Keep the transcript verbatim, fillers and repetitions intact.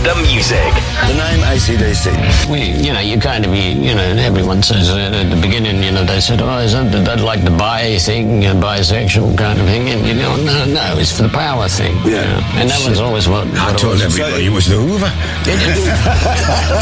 the music. The name A C D C. We, you know, you kind of, you, you know, everyone says uh, at the beginning, you know, they said, oh, is that, that like the bi thing, uh, bisexual kind of thing? And you know, no, no, it's for the power thing. Yeah. You know? And that was always what, what I it told was. everybody it was the Hoover.